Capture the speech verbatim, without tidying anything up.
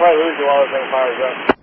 probably lose you while this thing fires up.